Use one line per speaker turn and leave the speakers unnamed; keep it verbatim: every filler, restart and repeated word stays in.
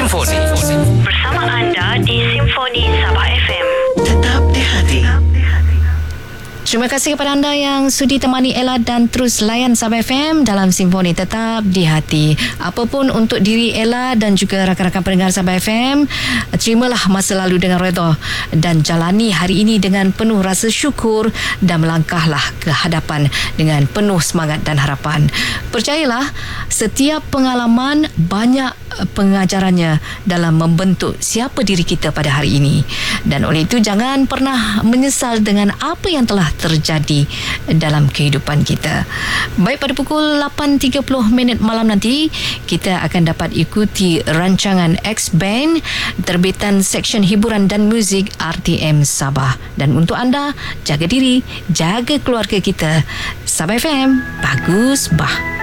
Simfoni.
Bersama anda di Simfoni Sabah F M.
Tetap di hati.
Terima kasih kepada anda yang sudi temani Ella dan terus layan Sabah F M dalam Simfoni Tetap di Hati. Apapun untuk diri Ella dan juga rakan-rakan pendengar Sabah F M, terimalah masa lalu dengan redha dan jalani hari ini dengan penuh rasa syukur dan melangkahlah ke hadapan dengan penuh semangat dan harapan. Percayalah, setiap pengalaman banyak pengajarannya dalam membentuk siapa diri kita pada hari ini. Dan oleh itu jangan pernah menyesal dengan apa yang telah terjadi dalam kehidupan kita. Baik, pada pukul lapan tiga puluh minit malam nanti kita akan dapat ikuti rancangan X-Band terbitan Seksyen Hiburan dan Muzik R T M Sabah. Dan untuk anda, jaga diri, jaga keluarga kita. Sabah F M, bagus bah.